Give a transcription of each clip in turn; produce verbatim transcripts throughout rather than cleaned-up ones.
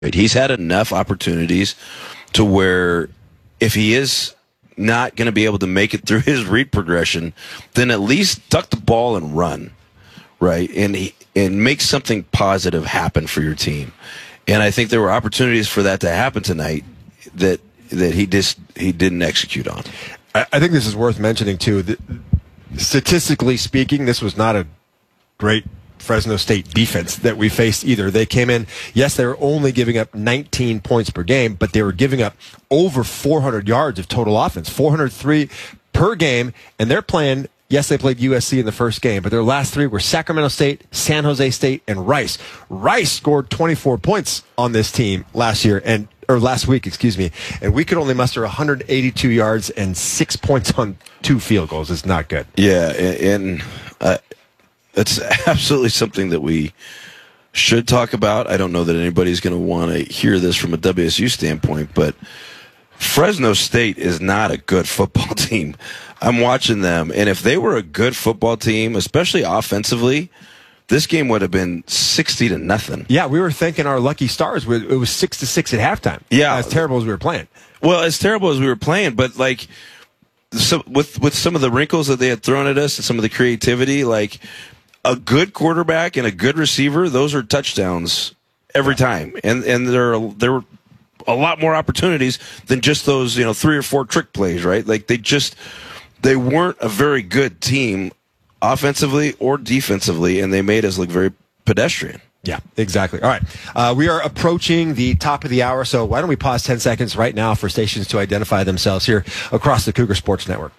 He's had enough opportunities to where if he is not going to be able to make it through his read progression, then at least duck the ball and run, right? And he, and make something positive happen for your team. And I think there were opportunities for that to happen tonight that that he just he didn't execute on. I, I think this is worth mentioning too. That statistically speaking, this was not a great Fresno State defense that we faced either. They came in, yes, they were only giving up nineteen points per game, but they were giving up over four hundred yards of total offense, four hundred three per game, and they're playing, yes, they played U S C in the first game, but their last three were Sacramento State, San Jose State, and Rice. Rice scored twenty-four points on this team last year, and or last week, excuse me, and we could only muster one hundred eighty-two yards and six points on two field goals. It's not good. Yeah, and uh, it's absolutely something that we should talk about. I don't know that anybody's going to want to hear this from a W S U standpoint, but Fresno State is not a good football team. I'm watching them, and if they were a good football team, especially offensively, this game would have been sixty to nothing. Yeah, we were thinking our lucky stars, it was six to six at halftime. Yeah. As terrible as we were playing. Well, as terrible as we were playing, but like so with with some of the wrinkles that they had thrown at us and some of the creativity, like a good quarterback and a good receiver, those are touchdowns every time. And and there are there were a lot more opportunities than just those, you know, three or four trick plays, right? Like they just they weren't a very good team offensively or defensively, and they made us look very pedestrian. Yeah, exactly. All right. Uh, we are approaching the top of the hour, so why don't we pause ten seconds right now for stations to identify themselves here across the Cougar Sports Network.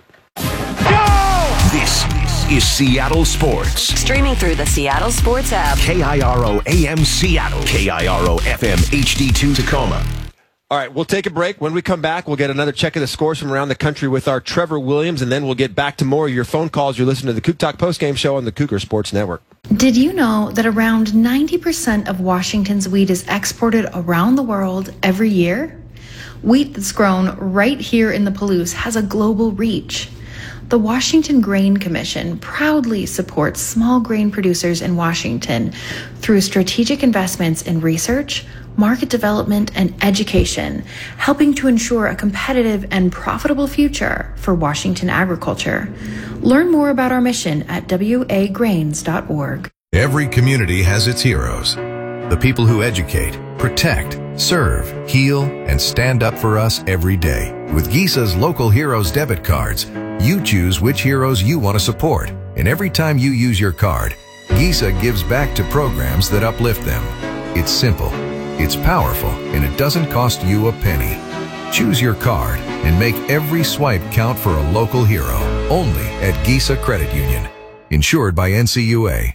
Go! This is Seattle Sports. Streaming through the Seattle Sports app. K I R O A M Seattle. K I R O F M H D two Tacoma. All right, we'll take a break. When we come back, we'll get another check of the scores from around the country with our Trevor Williams, and then we'll get back to more of your phone calls. You're listening to the Coug Talk postgame show on the Cougar Sports Network. Did you know that around ninety percent of Washington's wheat is exported around the world every year? Wheat that's grown right here in the Palouse has a global reach. The Washington Grain Commission proudly supports small grain producers in Washington through strategic investments in research, market development, and education, helping to ensure a competitive and profitable future for Washington agriculture. Learn more about our mission at w a grains dot org. Every community has its heroes. The people who educate, protect, serve, heal, and stand up for us every day. With Gisa's Local Heroes debit cards, you choose which heroes you want to support. And every time you use your card, Gisa gives back to programs that uplift them. It's simple, it's powerful, and it doesn't cost you a penny. Choose your card and make every swipe count for a local hero. Only at Gisa Credit Union. Insured by N C U A.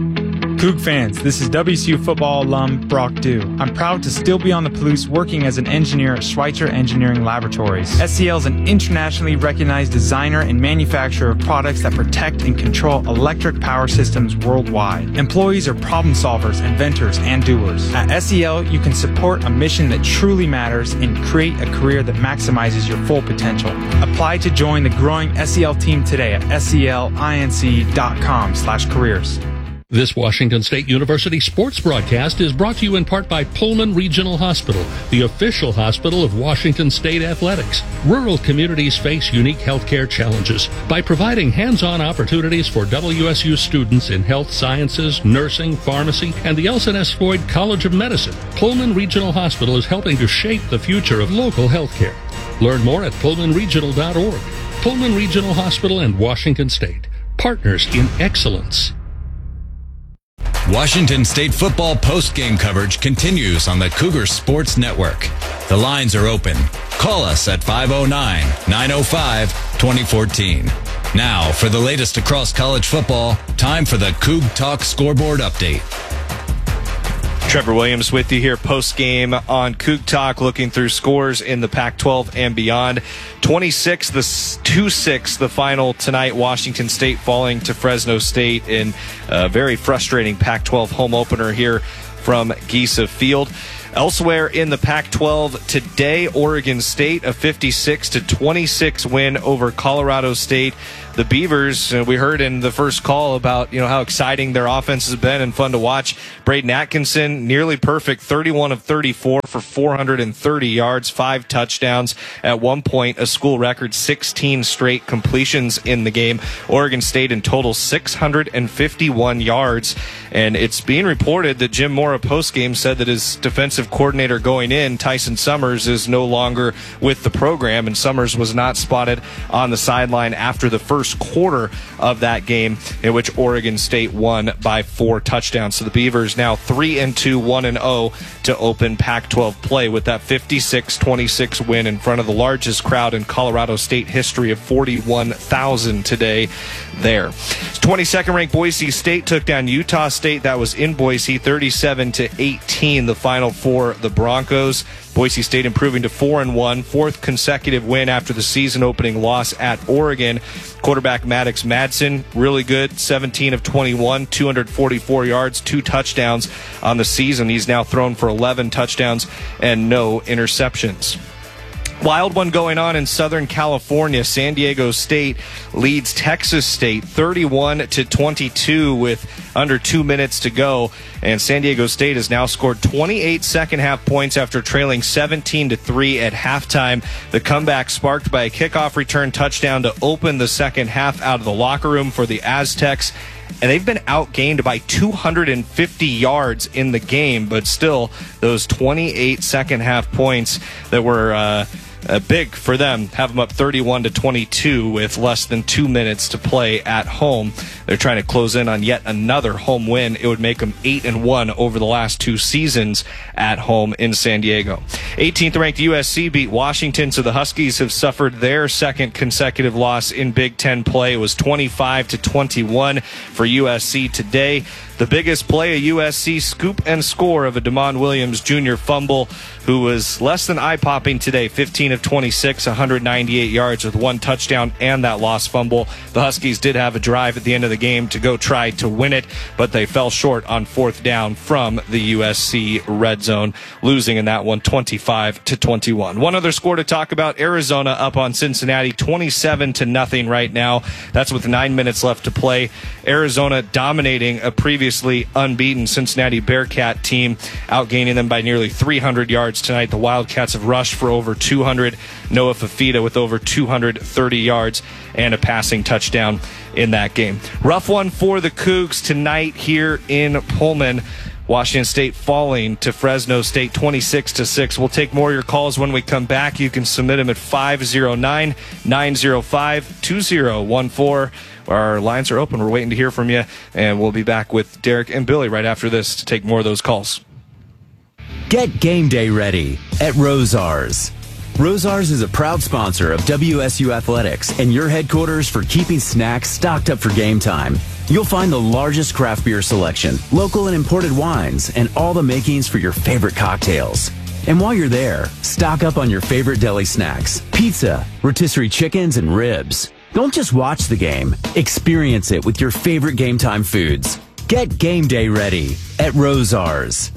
Coug fans, this is W S U football alum Brock Dew. I'm proud to still be on the Palouse working as an engineer at Schweitzer Engineering Laboratories. S C L is an internationally recognized designer and manufacturer of products that protect and control electric power systems worldwide. Employees are problem solvers, inventors, and doers. At S C L, you can support a mission that truly matters and create a career that maximizes your full potential. Apply to join the growing S C L team today at S C L inc dot com slash careers. This Washington State University sports broadcast is brought to you in part by Pullman Regional Hospital, the official hospital of Washington State Athletics. Rural communities face unique healthcare challenges. By providing hands-on opportunities for W S U students in health sciences, nursing, pharmacy, and the Elson S. Floyd College of Medicine, Pullman Regional Hospital is helping to shape the future of local healthcare. Learn more at pullman regional dot org. Pullman Regional Hospital and Washington State, partners in excellence. Washington State football post-game coverage continues on the Cougar Sports Network. The lines are open. Call us at five oh nine, nine oh five, two oh one four. Now, for the latest across college football, time for the Coug Talk scoreboard update. Trevor Williams with you here post-game on Coug Talk, looking through scores in the Pac twelve and beyond. twenty-six to six, the final tonight. Washington State falling to Fresno State in a very frustrating Pac twelve home opener here from Gisa Field. Elsewhere in the Pac twelve today, Oregon State, a fifty-six to twenty-six win over Colorado State. the Beavers, uh, we heard in the first call about, you know, how exciting their offense has been and fun to watch. Braden Atkinson, nearly perfect, thirty-one of thirty-four for four hundred thirty yards, five touchdowns. At one point, a school record sixteen straight completions in the game. Oregon State in total six hundred fifty-one yards. And it's being reported that Jim Mora postgame said that his defensive coordinator going in, Tyson Summers, is no longer with the program, and Summers was not spotted on the sideline after the first quarter of that game, in which Oregon State won by four touchdowns. So the Beavers now three and two, one and oh to open Pac twelve play with that fifty-six twenty-six win in front of the largest crowd in Colorado State history of forty-one thousand today there. twenty-second ranked Boise State took down Utah State. That was in Boise, thirty-seven to eighteen, the final for the Broncos. Boise State improving to four and one, fourth consecutive win after the season opening loss at Oregon. Quarterback Maddox Madsen, really good, seventeen of twenty-one, two hundred forty-four yards, two touchdowns on the season. He's now thrown for eleven touchdowns and no interceptions. Wild one going on in Southern California. San Diego State leads Texas State thirty-one to twenty-two with under two minutes to go. And San Diego State has now scored twenty-eight second half points after trailing seventeen to three at halftime. The comeback sparked by a kickoff return touchdown to open the second half out of the locker room for the Aztecs. And they've been outgained by two hundred fifty yards in the game, but still those twenty-eight second half points that were uh, uh, big for them have them up thirty-one to twenty-two with less than two minutes to play at home. They're trying to close in on yet another home win. It would make them eight and one over the last two seasons at home in San Diego. eighteenth ranked U S C beat Washington, so the Huskies have suffered their second consecutive loss in Big Ten play. It was twenty-five to twenty-one for U S C today. The biggest play, a U S C scoop and score of a Damon Williams Junior fumble, who was less than eye-popping today, fifteen of twenty-six, one hundred ninety-eight yards with one touchdown and that lost fumble. The Huskies did have a drive at the end of the game to go try to win it, but they fell short on fourth down from the U S C red zone, losing in that one twenty-five to twenty-one. One other score to talk about, Arizona up on Cincinnati twenty-seven to nothing right now. That's with nine minutes left to play. Arizona dominating a previously unbeaten Cincinnati Bearcat team, outgaining them by nearly three hundred yards tonight. The Wildcats have rushed for over two hundred. Noah Fafita with over two hundred thirty yards and a passing touchdown in that game. Rough one for the Cougs tonight here in Pullman. Washington State falling to Fresno State twenty-six to six. We'll take more of your calls when we come back. You can submit them at five oh nine, nine oh five, two oh one four. Our lines are open. We're waiting to hear from you, and we'll be back with Derek and Billy right after this to take more of those calls. Get game day ready at Rosars. Rosars is a proud sponsor of W S U Athletics and your headquarters for keeping snacks stocked up for game time. You'll find the largest craft beer selection, local and imported wines, and all the makings for your favorite cocktails. And while you're there, stock up on your favorite deli snacks, pizza, rotisserie chickens, and ribs. Don't just watch the game. Experience it with your favorite game time foods. Get game day ready at Rosars.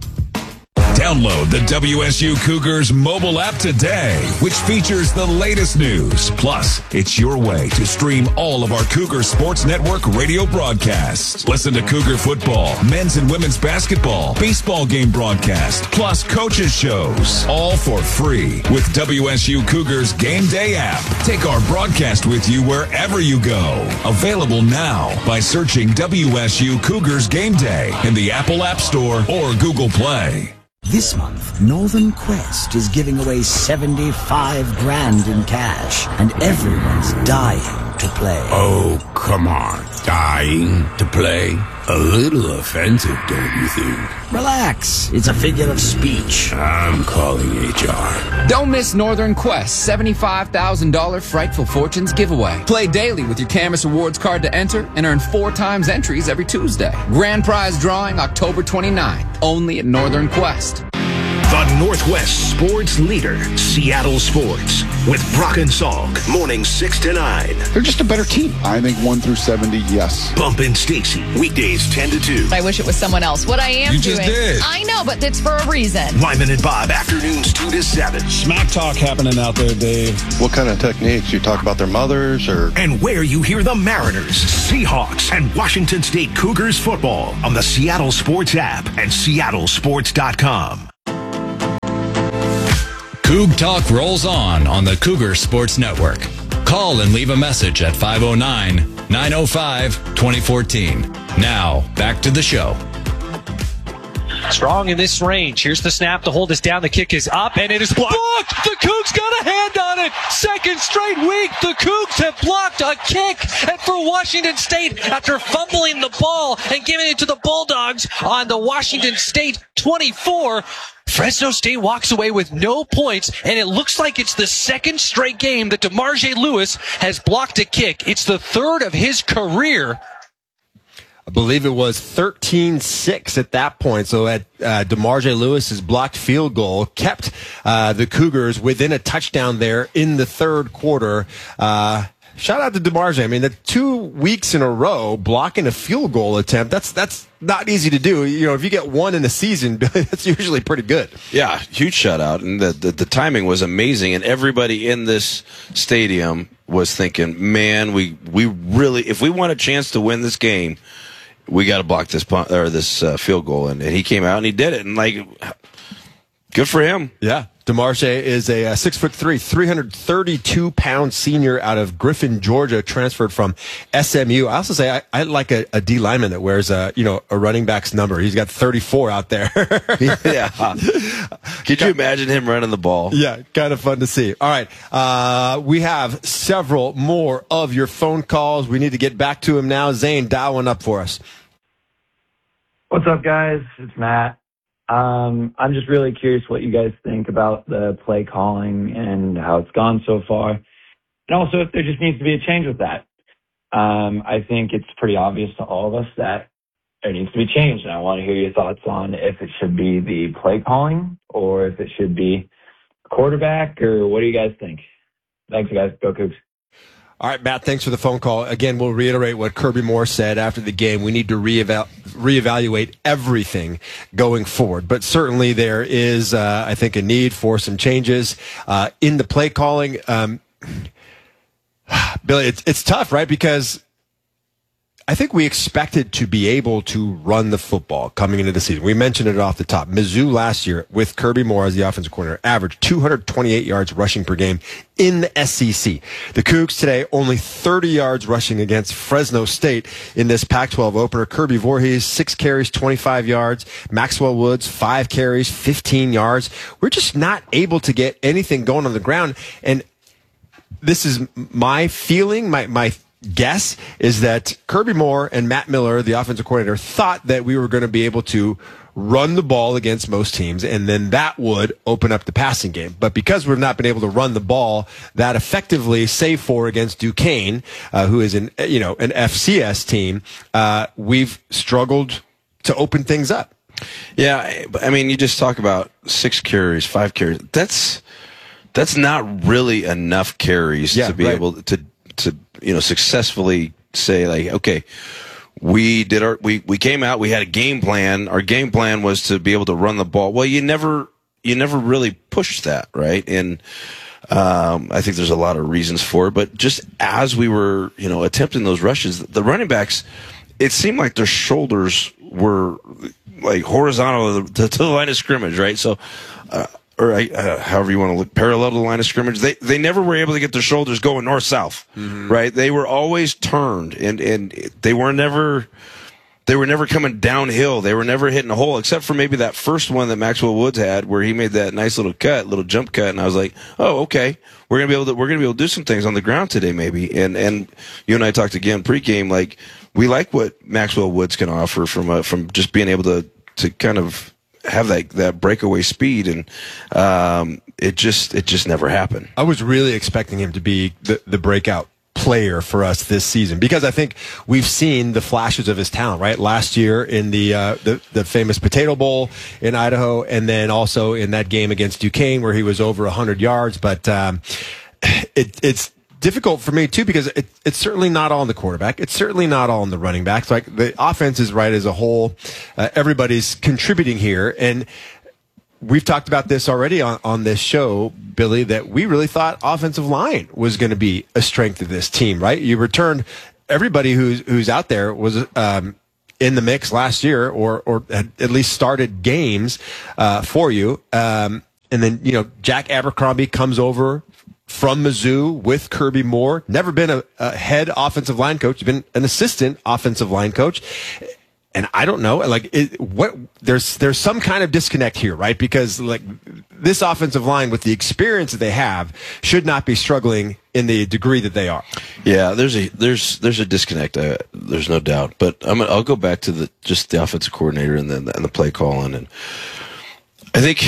Download the W S U Cougars mobile app today, which features the latest news. Plus, it's your way to stream all of our Cougar Sports Network radio broadcasts. Listen to Cougar football, men's and women's basketball, baseball game broadcast, plus coaches shows, all for free with W S U Cougars Game Day app. Take our broadcast with you wherever you go. Available now by searching W S U Cougars Game Day in the Apple App Store or Google Play. This month, Northern Quest is giving away seventy-five grand in cash, and everyone's dying to play. Oh, come on. Dying to play? A little offensive, don't you think? Relax. It's a figure of speech. I'm calling H R. Don't miss Northern Quest seventy-five thousand dollars Frightful Fortunes giveaway. Play daily with your Camus Rewards card to enter and earn four times entries every Tuesday. Grand prize drawing October twenty-ninth, only at Northern Quest. The Northwest sports leader, Seattle Sports, with Brock and Salk, morning six to nine. They're just a better team. I think one through seventy, yes. Bump and Stacy, weekdays ten to two. I wish it was someone else. What I am You doing. just did. I know, but it's for a reason. Lyman and Bob, afternoons two to seven. Smack talk happening out there, Dave. What kind of techniques? You talk about their mothers or? And where you hear the Mariners, Seahawks, and Washington State Cougars football on the Seattle Sports app and seattle sports dot com. Coug Talk rolls on on the Cougar Sports Network. Call and leave a message at five oh nine, nine oh five, twenty fourteen. Now, back to the show. Strong in this range. Here's the snap to hold us down. The kick is up, and it is blocked. blocked. The Cougs got a hand on it. Second straight week, the Cougs have blocked a kick. And for Washington State, after fumbling the ball and giving it to the Bulldogs on the Washington State twenty-four, Fresno State walks away with no points, and it looks like it's the second straight game that DeMarge Lewis has blocked a kick. It's the third of his career. I believe it was thirteen six at that point. So at uh, DeMarge Lewis's blocked field goal kept uh, the Cougars within a touchdown there in the third quarter. Uh, shout out to DeMarge. I mean, the two weeks in a row blocking a field goal attempt, that's that's not easy to do. You know, if you get one in a season, that's usually pretty good. Yeah, huge shutout. And the, the, the timing was amazing. And everybody in this stadium was thinking, man, we, we really, if we want a chance to win this game, we got to block this punt, or this uh, field goal. And, and he came out and he did it. And, like, good for him. Yeah. DeMarche is a uh, six foot three, three hundred thirty-two pound senior out of Griffin, Georgia, transferred from S M U. I also say I, I like a, a D lineman that wears a you know a running back's number. He's got thirty-four out there. Yeah. Could you imagine him running the ball? Yeah, kind of fun to see. All right, uh, we have several more of your phone calls. We need to get back to him now. Zane, dial one up for us. What's up, guys? It's Matt. Um, I'm just really curious what you guys think about the play calling and how it's gone so far. And also if there just needs to be a change with that. Um, I think it's pretty obvious to all of us that there needs to be change. And I want to hear your thoughts on if it should be the play calling or if it should be quarterback, or what do you guys think? Thanks, guys. Go Cougs. All right, Matt, thanks for the phone call. Again, we'll reiterate what Kirby Moore said after the game. We need to reeval- reevaluate everything going forward. But certainly there is, uh, I think, a need for some changes uh, in the play calling. Um, Billy, it's, it's tough, right? Because I think we expected to be able to run the football coming into the season. We mentioned it off the top. Mizzou last year, with Kirby Moore as the offensive coordinator, averaged two hundred twenty-eight yards rushing per game in the S E C. The Cougs today, only thirty yards rushing against Fresno State in this Pac twelve opener. Kirby Voorhees, six carries, twenty-five yards. Maxwell Woods, five carries, fifteen yards. We're just not able to get anything going on the ground. And this is my feeling, my my guess is that Kirby Moore and Matt Miller, the offensive coordinator, thought that we were going to be able to run the ball against most teams, and then that would open up the passing game. But because we've not been able to run the ball that effectively, save for against Duquesne, uh, who is an you know an F C S team, uh, we've struggled to open things up. Yeah, I mean, you just talk about six carries, five carries. That's that's not really enough carries yeah, to be right. able to to you know successfully say, like, okay, we did our we we came out, we had a game plan. Our game plan was to be able to run the ball. Well, you never you never really pushed that, right? And um, I think there's a lot of reasons for it. But just as we were you know attempting those rushes, the running backs, it seemed like their shoulders were like horizontal to, to the line of scrimmage, right? So. Uh, or uh, however you want to look, parallel to the line of scrimmage, they they never were able to get their shoulders going north-south, mm-hmm. right? They were always turned, and, and they were never they were never coming downhill. They were never hitting a hole, except for maybe that first one that Maxwell Woods had, where he made that nice little cut, little jump cut, and I was like, oh, okay, we're gonna be able to we're gonna be able to do some things on the ground today, maybe. And and you and I talked again pregame, like we like what Maxwell Woods can offer from a, from just being able to to kind of have that, that breakaway speed, and um, it just it just never happened. I was really expecting him to be the, the breakout player for us this season? Because I think we've seen the flashes of his talent, right? Last year in the uh, the, the famous Potato Bowl in Idaho, and then also in that game against Duquesne where he was over one hundred yards. But um, it, it's difficult for me too, because it, it's certainly not all on the quarterback. It's certainly not all on the running backs. Like the offense is right as a whole. Uh, everybody's contributing here, and we've talked about this already on, on this show, Billy, that we really thought offensive line was going to be a strength of this team, right? You returned everybody who's who's out there was um, in the mix last year, or or had at least started games uh, for you, um, and then you know Jack Abercrombie comes over from Mizzou with Kirby Moore. Never been a, a head offensive line coach. He's been an assistant offensive line coach. And I don't know, like, it, what there's there's some kind of disconnect here, right? Because like this offensive line, with the experience that they have, should not be struggling in the degree that they are. Yeah, there's a there's there's a disconnect. Uh, there's no doubt. But I'm gonna, I'll go back to the just the offensive coordinator and then and the play calling. And I think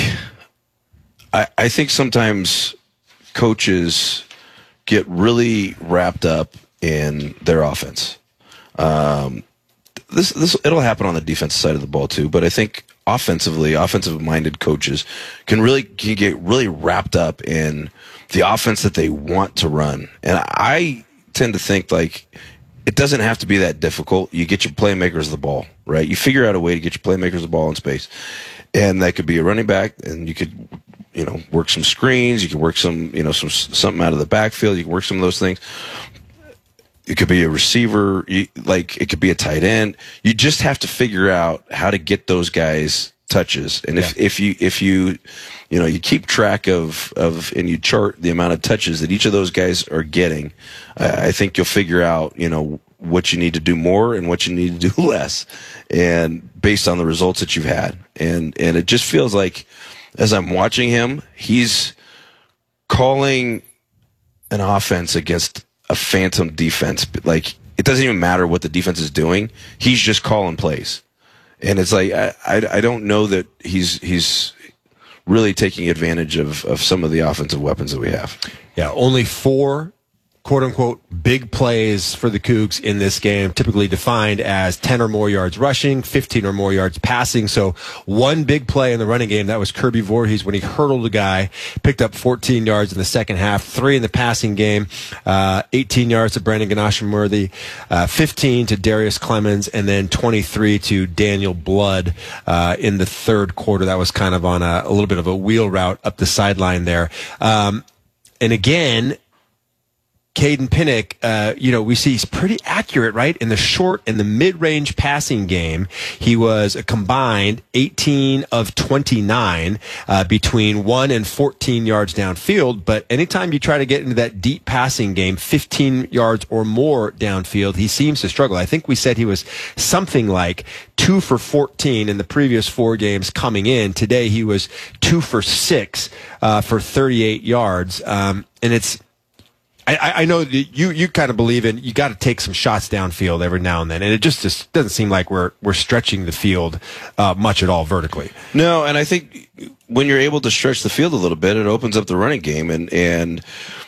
I I think sometimes coaches get really wrapped up in their offense. Um, This, this, it'll happen on the defensive side of the ball too, but I think offensively, offensive-minded coaches can really can get really wrapped up in the offense that they want to run. And I tend to think like it doesn't have to be that difficult. You get your playmakers the ball, right? You figure out a way to get your playmakers the ball in space, and that could be a running back, and you could, you know, work some screens. You can work some, you know, some something out of the backfield. You can work some of those things. It could be a receiver, you, like it could be a tight end. You just have to figure out how to get those guys touches. And if, yeah. if you if you you know you keep track of of and you chart the amount of touches that each of those guys are getting, uh, I think you'll figure out you know what you need to do more and what you need to do less, and based on the results that you've had. And and it just feels like as I'm watching him, he's calling an offense against a phantom defense. Like it doesn't even matter what the defense is doing. He's just calling plays, and it's like I, I, I don't know that he's he's really taking advantage of of some of the offensive weapons that we have. Yeah, only four quote unquote big plays for the Cougs in this game, typically defined as ten or more yards rushing, fifteen or more yards passing. So one big play in the running game, that was Kirby Voorhees when he hurdled a guy, picked up fourteen yards in the second half, three in the passing game, uh, eighteen yards to Brandon Ganashamworthy, uh, fifteen to Darius Clemens, and then twenty-three to Daniel Blood uh, in the third quarter. That was kind of on a, a little bit of a wheel route up the sideline there. Um, and again, Caden Pinnock, uh, you know, we see he's pretty accurate, right? In the short and the mid-range passing game, he was a combined eighteen of twenty-nine uh, between one and fourteen yards downfield. But anytime you try to get into that deep passing game, fifteen yards or more downfield, he seems to struggle. I think we said he was something like two for fourteen in the previous four games coming in. Today he was two for six uh, for thirty-eight yards. Um, and it's I, I know that you, you kind of believe in you got to take some shots downfield every now and then, and it just, just doesn't seem like we're we're stretching the field uh, much at all vertically. No, and I think when you're able to stretch the field a little bit, it opens up the running game, and and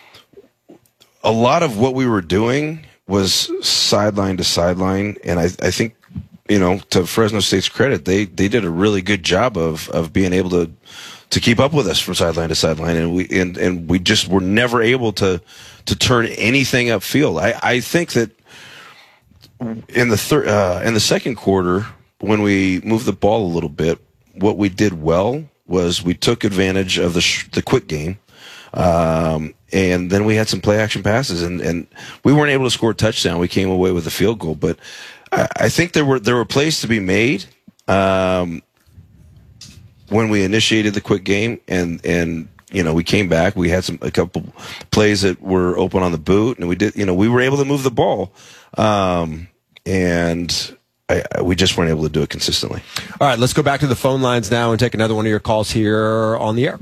a lot of what we were doing was sideline to sideline, and I, I think you know to Fresno State's credit, they they did a really good job of of being able to to keep up with us from sideline to sideline, and we and and we just were never able to. to turn anything upfield. I, I think that in the third, uh, in the second quarter, when we moved the ball a little bit, what we did well was we took advantage of the sh- the quick game, um, and then we had some play action passes, and, and we weren't able to score a touchdown. We came away with a field goal, but I, I think there were there were plays to be made um, when we initiated the quick game, and and. You know, we came back. We had some a couple plays that were open on the boot, and we did. You know, we were able to move the ball, um, and I, I, we just weren't able to do it consistently. All right, let's go back to the phone lines now and take another one of your calls here on the air.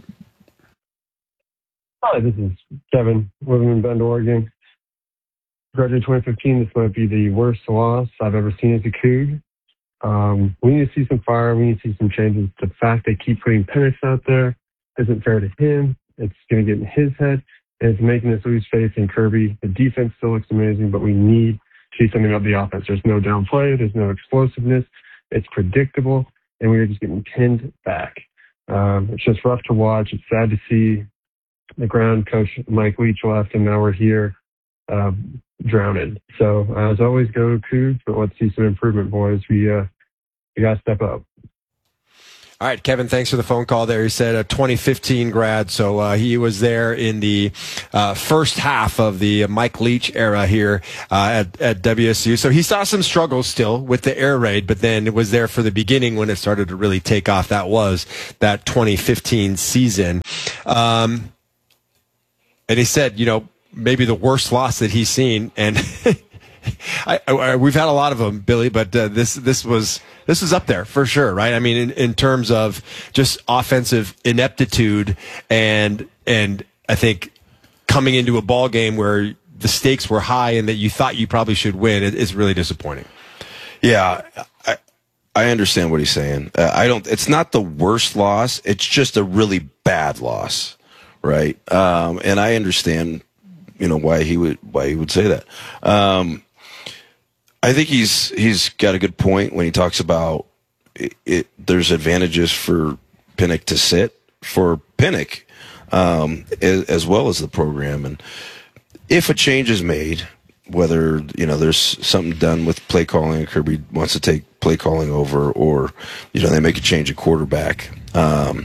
Hi, this is Kevin, living in Bend, Oregon. Graduated twenty fifteen. This might be the worst loss I've ever seen as a Coug. Um, we need to see some fire. We need to see some changes. The fact they keep putting Penix out there isn't fair to him. It's going to get in his head. And it's making us lose faith in Kirby. The defense still looks amazing, but we need to see something about the offense. There's no downplay. There's no explosiveness. It's predictable, and we are just getting pinned back. Um, it's just rough to watch. It's sad to see the ground coach Mike Leach left, and now we're here uh, drowned. So uh, as always, go Cougs, but let's see some improvement, boys. We uh, we got to step up. All right, Kevin, thanks for the phone call there. He said a twenty fifteen grad, so uh, he was there in the uh, first half of the Mike Leach era here uh, at, at W S U. So he saw some struggles still with the air raid, but then it was there for the beginning when it started to really take off. That was that twenty fifteen season. Um, and he said, you know, maybe the worst loss that he's seen, and I, I, we've had a lot of them, Billy, but uh, this this was this was up there for sure, right? I mean, in, in terms of just offensive ineptitude, and and I think coming into a ball game where the stakes were high and that you thought you probably should win, it, it's really disappointing. Yeah, I I understand what he's saying. Uh, I don't. It's not the worst loss. It's just a really bad loss, right? Um, and I understand, you know, why he would why he would say that. Um, I think he's he's got a good point when he talks about it, it, there's advantages for Pinnock to sit for Pinnock um, as, as well as the program, and if a change is made, whether you know there's something done with play calling, and Kirby wants to take play calling over, or you know they make a change at quarterback. Um,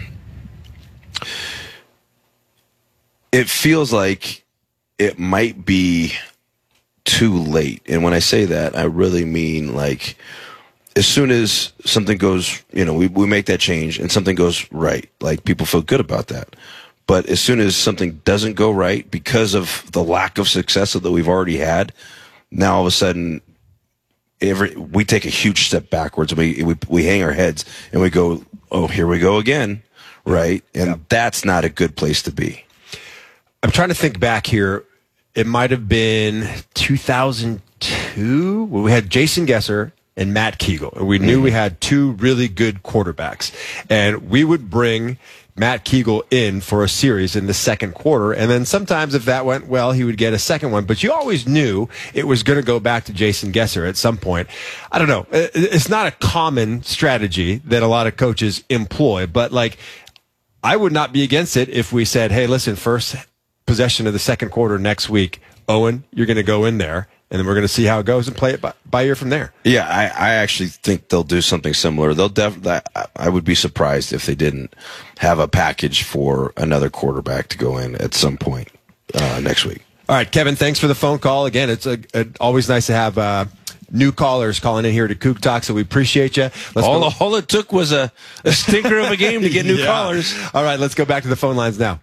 it feels like it might be too late. And when I say that, I really mean like as soon as something goes, you know, we, we make that change and something goes right, like people feel good about that. But as soon as something doesn't go right because of the lack of success that we've already had, now all of a sudden every, we take a huge step backwards and we, we, we hang our heads and we go, oh, here we go again. Right. And yeah. That's not a good place to be. I'm trying to think back here. It might have been two thousand two when we had Jason Gesser and Matt Kegel. And we knew we had two really good quarterbacks. And we would bring Matt Kegel in for a series in the second quarter. And then sometimes if that went well, he would get a second one. But you always knew it was going to go back to Jason Gesser at some point. I don't know. It's not a common strategy that a lot of coaches employ. But, like, I would not be against it if we said, hey, listen, first possession of the second quarter next week, Owen, you're going to go in there, and then we're going to see how it goes and play it by, by ear from there. Yeah, I, I actually think they'll do something similar. They'll def- I would be surprised if they didn't have a package for another quarterback to go in at some point uh, next week. All right, Kevin, thanks for the phone call. Again, it's a, a, always nice to have uh, new callers calling in here to Coug Talk, so we appreciate you. Let's all, go. all it took was a, a stinker of a game to get new yeah. callers. All right, let's go back to the phone lines now.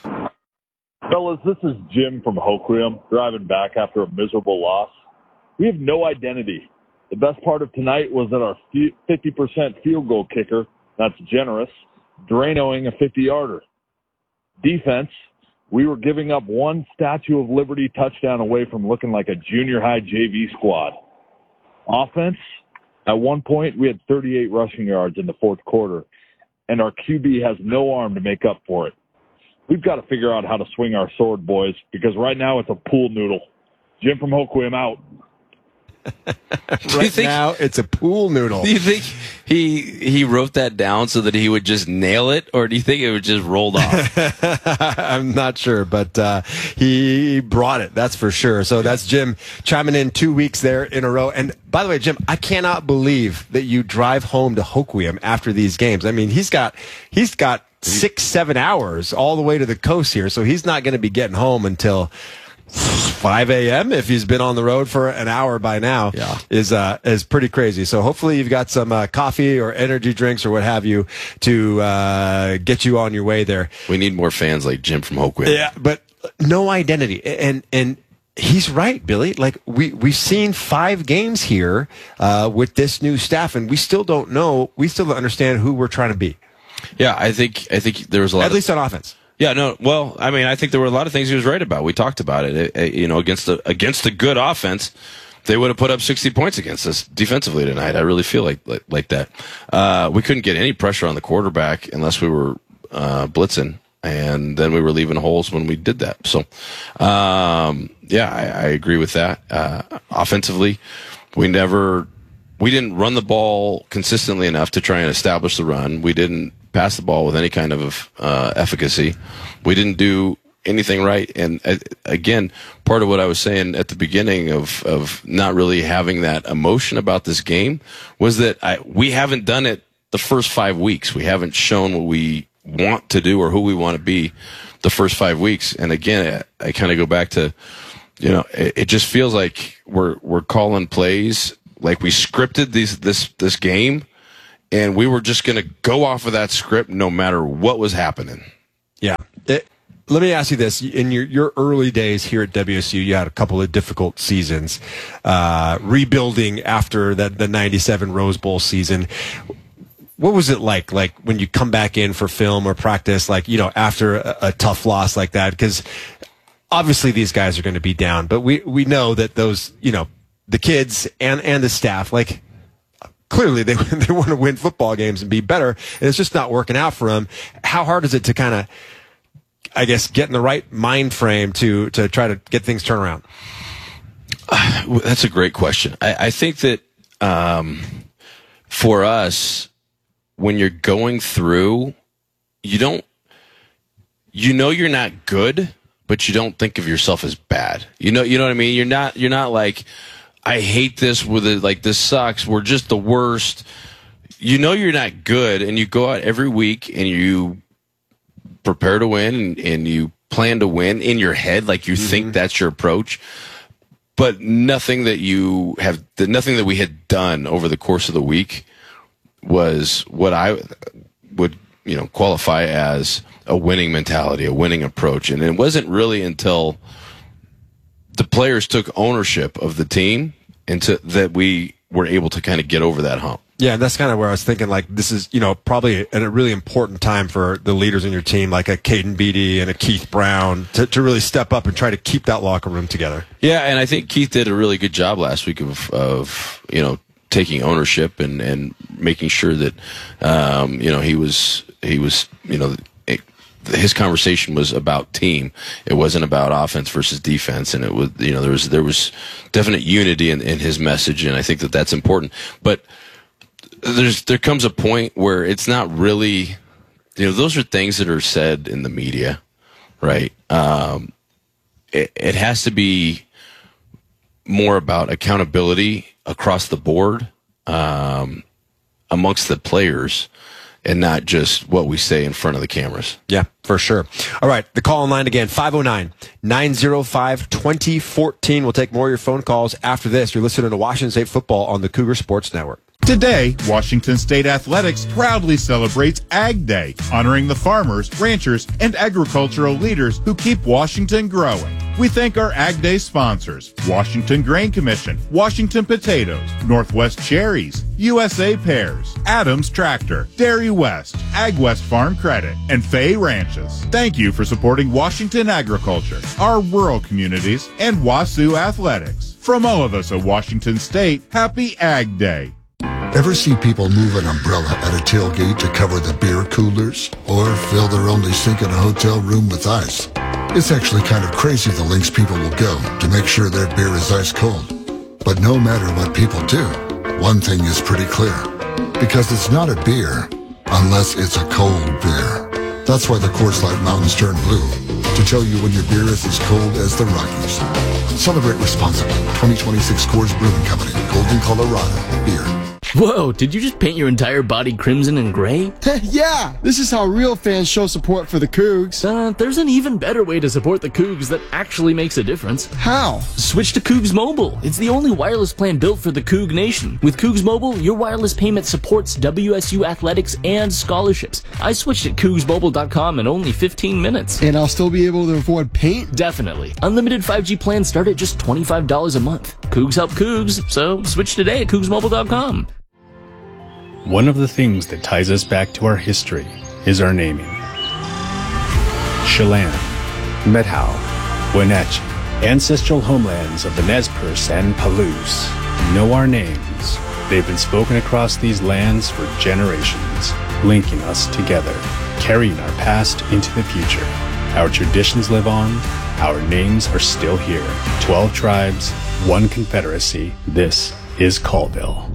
Fellas, this is Jim from Hoquiam, driving back after a miserable loss. We have no identity. The best part of tonight was that our fifty percent field goal kicker, that's generous, Dranoing a fifty-yarder. Defense, we were giving up one Statue of Liberty touchdown away from looking like a junior high J V squad. Offense, at one point we had thirty-eight rushing yards in the fourth quarter, and our Q B has no arm to make up for it. We've got to figure out how to swing our sword, boys, because right now it's a pool noodle. Jim from Hoquiam out. right think, now it's a pool noodle. Do you think he he wrote that down so that he would just nail it, or do you think it would just rolled off? I'm not sure, but uh, he brought it, that's for sure. So that's Jim chiming in two weeks there in a row. And by the way, Jim, I cannot believe that you drive home to Hoquiam after these games. I mean, he's got he's got six, seven hours all the way to the coast here, so he's not going to be getting home until five a.m. if he's been on the road for an hour by now. Yeah. is uh, is pretty crazy. So hopefully you've got some uh, coffee or energy drinks or what have you to uh, get you on your way there. We need more fans like Jim from Hoquiam. Yeah, but no identity. And and he's right, Billy. Like, we, we've seen five games here uh, with this new staff, and we still don't know, we still don't understand who we're trying to be. Yeah, I think I think there was a lot At of, least on offense. Yeah, no. Well, I mean, I think there were a lot of things he was right about. We talked about it. it, it you know, against the against the good offense, they would have put up sixty points against us defensively tonight. I really feel like like, like that. Uh, we couldn't get any pressure on the quarterback unless we were uh, blitzing. And then we were leaving holes when we did that. So, um, yeah, I, I agree with that. Uh, offensively, we never, we didn't run the ball consistently enough to try and establish the run. We didn't pass the ball with any kind of uh, efficacy. We didn't do anything right. And uh, again, part of what I was saying at the beginning of, of not really having that emotion about this game was that I, we haven't done it the first five weeks. We haven't shown what we want to do or who we want to be the first five weeks. And again, I, I kind of go back to, you know, it, it just feels like we're we're calling plays like we scripted these this this game, and we were just going to go off of that script no matter what was happening. Yeah. It, let me ask you this: in your your early days here at W S U, you had a couple of difficult seasons, uh, rebuilding after that the ninety-seven Rose Bowl season. What was it like, like when you come back in for film or practice, like, you know, after a, a tough loss like that? Because obviously these guys are going to be down, but we, we know that those, you know, the kids and, and the staff, like, clearly they, they want to win football games and be better, and it's just not working out for them. How hard is it to kind of, I guess, get in the right mind frame to, to try to get things turned around? Uh, that's a great question. I, I think that um, for us, when you're going through, you don't, you know, you're not good, but you don't think of yourself as bad. You know, you know what I mean? You're not, you're not like, I hate this with it. Like, this sucks. We're just the worst. You know, you're not good, and you go out every week and you prepare to win, and, and you plan to win in your head. Like, you mm-hmm. think that's your approach, but nothing that you have, nothing that we had done over the course of the week was what I would, you know, qualify as a winning mentality, a winning approach. And it wasn't really until the players took ownership of the team and to, that we were able to kind of get over that hump. Yeah, and that's kind of where I was thinking, like, this is, you know, probably a, a really important time for the leaders in your team, like a Caden Beatty and a Keith Brown, to, to really step up and try to keep that locker room together. Yeah, and I think Keith did a really good job last week of, of you know, taking ownership and, and making sure that, um, you know, he was, he was, you know, it, his conversation was about team. It wasn't about offense versus defense. And it was, you know, there was, there was definite unity in, in his message. And I think that that's important. But there's, there comes a point where it's not really, you know, those are things that are said in the media, right? Um, it, it has to be more about accountability across the board, um, amongst the players, and not just what we say in front of the cameras. Yeah, for sure. All right, the call line again, five oh nine, nine oh five, two oh one four. We'll take more of your phone calls after this. You're listening to Washington State Football on the Cougar Sports Network. Today, Washington State Athletics proudly celebrates Ag Day, honoring the farmers, ranchers, and agricultural leaders who keep Washington growing. We thank our Ag Day sponsors, Washington Grain Commission, Washington Potatoes, Northwest Cherries, U S A Pears, Adams Tractor, Dairy West, Ag West Farm Credit, and Fay Ranches. Thank you for supporting Washington agriculture, our rural communities, and WASU athletics. From all of us at Washington State, happy Ag Day. Ever see people move an umbrella at a tailgate to cover the beer coolers? Or fill their only sink in a hotel room with ice? It's actually kind of crazy the lengths people will go to make sure their beer is ice cold. But no matter what people do, one thing is pretty clear. Because it's not a beer unless it's a cold beer. That's why the Coors Light Mountains turn blue, to tell you when your beer is as cold as the Rockies. Celebrate responsibly. twenty twenty-six Coors Brewing Company, Golden, Colorado. Beer. Whoa, did you just paint your entire body crimson and gray? Yeah, this is how real fans show support for the Cougs. Uh, there's an even better way to support the Cougs that actually makes a difference. How? Switch to Cougs Mobile. It's the only wireless plan built for the Coug Nation. With Cougs Mobile, your wireless payment supports W S U athletics and scholarships. I switched at cougs mobile dot com in only fifteen minutes. And I'll still be able to afford paint? Definitely. Unlimited five G plans start at just twenty-five dollars a month. Cougs help Cougs, so switch today at cougs mobile dot com. One of the things that ties us back to our history is our naming. Chelan, Methow, Wenatchee, ancestral homelands of the Nez Perce and Palouse, know our names. They've been spoken across these lands for generations, linking us together. carrying our past into the future. Our traditions live on. Our names are still here. Twelve tribes, one confederacy. This is Colville.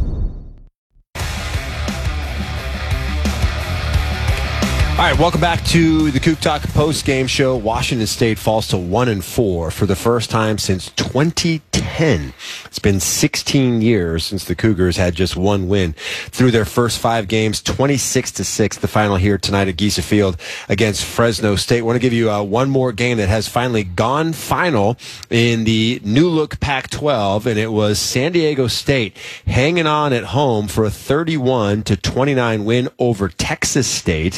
All right, welcome back to the Coug Talk post-game show. Washington State falls to one and four for the first time since twenty ten. It's been sixteen years since the Cougars had just one win through their first five games, twenty-six to six. The final here tonight at Giesa Field against Fresno State. I want to give you uh, one more game that has finally gone final in the new look Pac twelve, and it was San Diego State hanging on at home for a thirty-one to twenty-nine win over Texas State.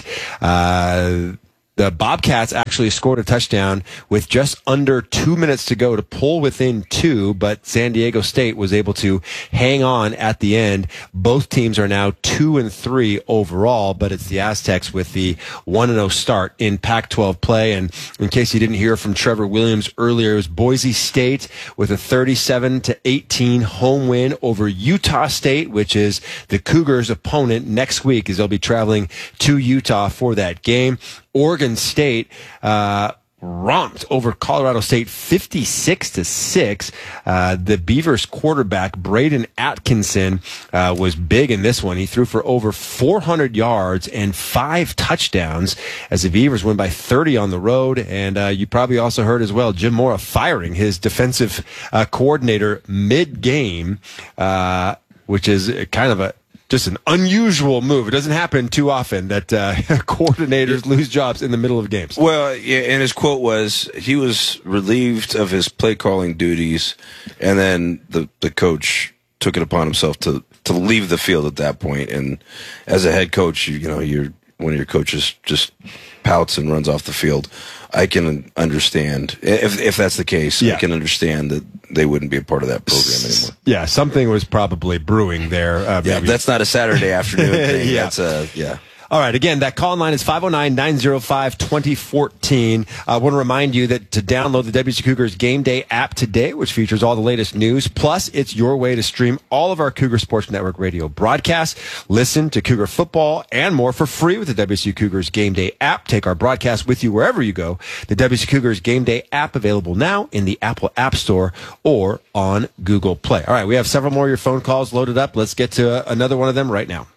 Uh, the Bobcats actually scored a touchdown with just under two minutes to go to pull within two, but San Diego State was able to hang on at the end. Both teams are now two and three overall, but it's the Aztecs with the one and oh start in Pac twelve play. And in case you didn't hear from Trevor Williams earlier, it was Boise State with a thirty-seven to eighteen home win over Utah State, which is the Cougars' opponent next week, as they'll be traveling to Utah for that game. Oregon State uh, romped over Colorado State fifty-six to six. Uh, the Beavers quarterback Braden Atkinson uh, was big in this one. He threw for over four hundred yards and five touchdowns as the Beavers win by thirty on the road. And uh, you probably also heard as well Jim Mora firing his defensive uh, coordinator mid-game, uh, which is kind of a just an unusual move. It doesn't happen too often that uh, coordinators lose jobs in the middle of games. Well, yeah, and his quote was he was relieved of his play calling duties, and then the, the coach took it upon himself to, to leave the field at that point. And as a head coach, you, you know, you're one of your coaches just pouts and runs off the field. I can understand if if that's the case. Yeah. I can understand that they wouldn't be a part of that program anymore. Yeah, something was probably brewing there. Uh, yeah, maybe. That's not a Saturday afternoon thing. Yeah. That's a yeah. All right, again, that call line is five oh nine, nine oh five, two oh one four. I want to remind you that to download the W S U Cougars Game Day app today, which features all the latest news, plus it's your way to stream all of our Cougar Sports Network radio broadcasts, listen to Cougar football, and more for free with the W S U Cougars Game Day app. Take our broadcast with you wherever you go. The W S U Cougars Game Day app available now in the Apple App Store or on Google Play. All right, we have several more of your phone calls loaded up. Let's get to another one of them right now.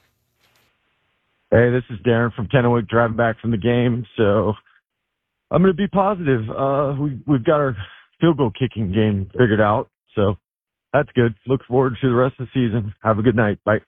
Hey, this is Darren from Kennewick driving back from the game. So I'm going to be positive. Uh, we, we've got our field goal kicking game figured out. So that's good. Look forward to the rest of the season. Have a good night. Bye.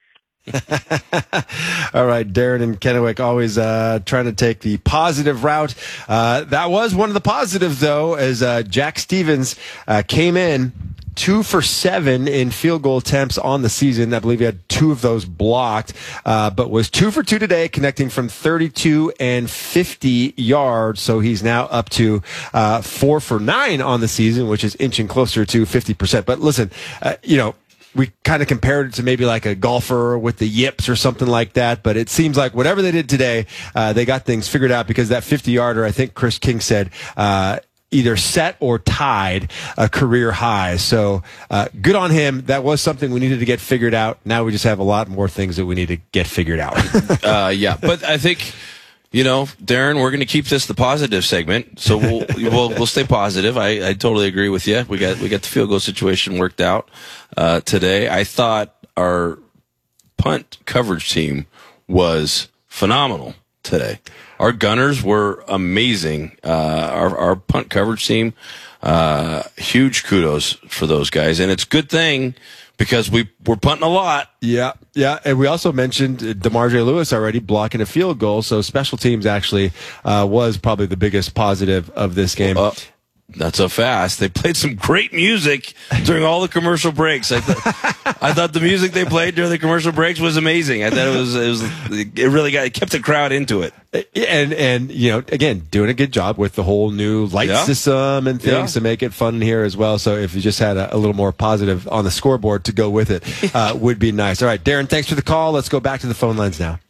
All right, Darren and Kennewick always uh, trying to take the positive route. Uh, that was one of the positives, though, as uh, Jack Stevens uh, came in two for seven in field goal attempts on the season. I believe he had two of those blocked, uh, but was two for two today, connecting from thirty-two and fifty yards. So he's now up to uh, four for nine on the season, which is inching closer to fifty percent. But listen, uh, you know, we kind of compared it to maybe like a golfer with the yips or something like that. But it seems like whatever they did today, uh, they got things figured out, because that fifty-yarder, I think Chris King said, uh, either set or tied a career high. So uh, good on him. That was something we needed to get figured out. Now we just have a lot more things that we need to get figured out. uh, yeah, but I think, you know, Darren, we're going to keep this the positive segment, so we'll we'll, we'll stay positive. I, I totally agree with you. We got we got the field goal situation worked out uh, today. I thought our punt coverage team was phenomenal today. Our gunners were amazing. Uh, our, our punt coverage team, uh, huge kudos for those guys. And it's a good thing because we, we're punting a lot. Yeah, yeah. And we also mentioned DeMarre Lewis already blocking a field goal. So special teams actually uh, was probably the biggest positive of this game. Uh, Not so fast. They played some great music during all the commercial breaks. I, th- I thought the music they played during the commercial breaks was amazing. I thought it was, it was, it really got, it kept the crowd into it. And, and, you know, again, doing a good job with the whole new light yeah. system and things yeah. to make it fun here as well. So if you just had a, a little more positive on the scoreboard to go with it, uh, would be nice. All right, Darren, thanks for the call. Let's go back to the phone lines now.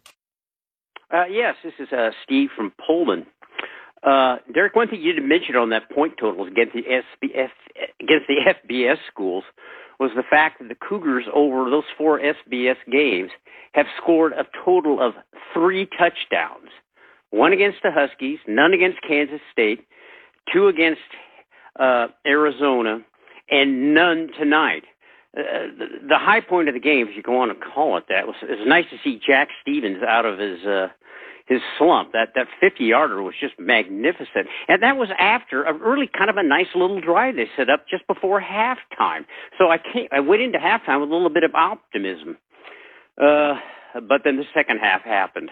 Uh, yes, this is uh, Steve from Pullman. Uh, Derek, one thing you didn't mention on that point totals against the S B F, against the F B S schools was the fact that the Cougars over those four S B S games have scored a total of three touchdowns. one against the Huskies, none against Kansas State, two against uh, Arizona, and none tonight. Uh, the, the high point of the game, if you want to call it that, was it was nice to see Jack Stevens out of his uh, his slump. That that fifty-yarder was just magnificent, and that was after a really kind of a nice little drive they set up just before halftime. So I came, I went into halftime with a little bit of optimism, uh, but then the second half happened.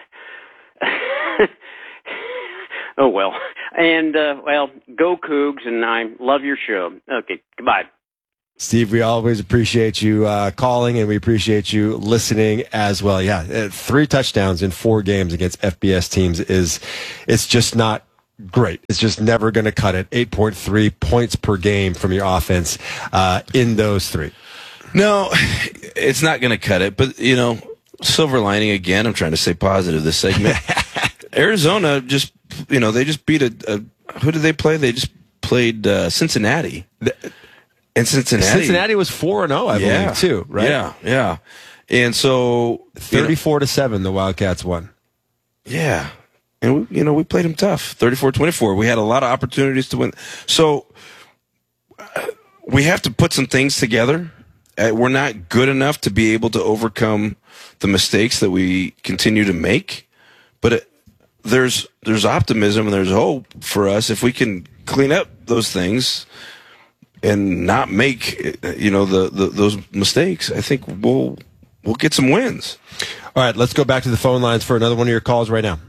Oh, well. And, uh, well, go Cougs, and I love your show. Okay, goodbye. Steve, we always appreciate you uh, calling, and we appreciate you listening as well. Yeah, uh, three touchdowns in four games against F B S teams is it's just not great. It's just never going to cut it. eight point three points per game from your offense uh, in those three. No, it's not going to cut it. But, you know, silver lining again, I'm trying to stay positive this segment. Arizona just, you know, they just beat a, a who did they play? They just played uh, Cincinnati. And Cincinnati. Cincinnati was four and oh, I yeah, believe, too, right? Yeah, yeah. And so thirty-four to seven, the Wildcats won. Yeah. And, we, you know, we played them tough, thirty-four twenty-four. We had a lot of opportunities to win. So uh, we have to put some things together. Uh, we're not good enough to be able to overcome the mistakes that we continue to make. But it, there's there's optimism and there's hope for us if we can clean up those things and not make, you know, the, the those mistakes. I think we'll we'll get some wins. All right, let's go back to the phone lines for another one of your calls right now.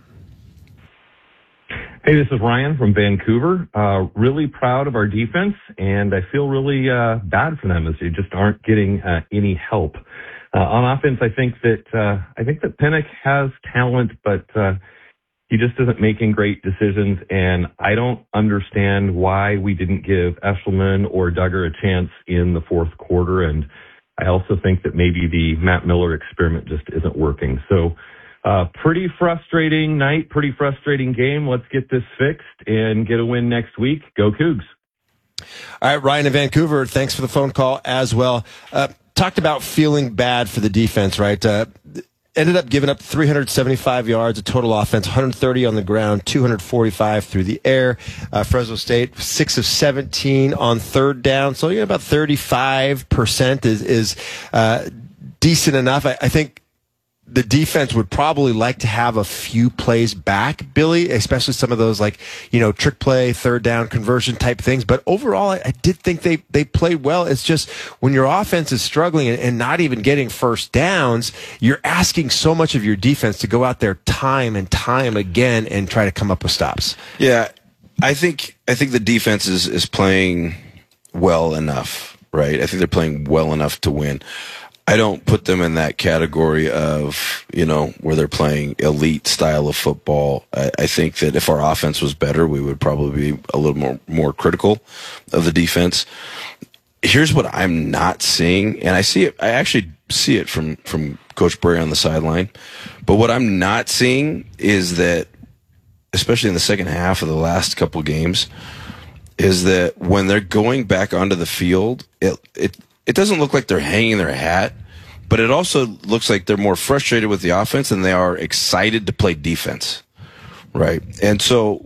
Hey, this is Ryan from Vancouver. Uh, really proud of our defense, and I feel really uh, bad for them as they just aren't getting uh, any help. Uh, on offense, I think that uh, I think that Pennick has talent, but uh, he just isn't making great decisions, and I don't understand why we didn't give Eshelman or Duggar a chance in the fourth quarter, and I also think that maybe the Matt Miller experiment just isn't working. So uh, pretty frustrating night, pretty frustrating game. Let's get this fixed and get a win next week. Go Cougs. All right, Ryan in Vancouver, thanks for the phone call as well. Uh, talked about feeling bad for the defense, right? Uh, ended up giving up three hundred seventy-five yards of total offense, one hundred thirty on the ground, two hundred forty-five through the air. Uh, Fresno State, six of seventeen on third down. So, yeah, about thirty-five percent is, is uh, decent enough. I, I think the defense would probably like to have a few plays back, Billy, especially some of those like, you know, trick play, third down conversion type things. But overall, I, I did think they, they played well. It's just when your offense is struggling and, and not even getting first downs, you're asking so much of your defense to go out there time and time again and try to come up with stops. Yeah, I think I think the defense is, is playing well enough, right? I think they're playing well enough to win. I don't put them in that category of, you know, where they're playing elite style of football. I, I think that if our offense was better, we would probably be a little more, more critical of the defense. Here's what I'm not seeing, and I see it, I actually see it from, from Coach Bray on the sideline. But what I'm not seeing is that, especially in the second half of the last couple games, is that when they're going back onto the field, it, it, It doesn't look like they're hanging their hat, but it also looks like they're more frustrated with the offense than they are excited to play defense, right? And so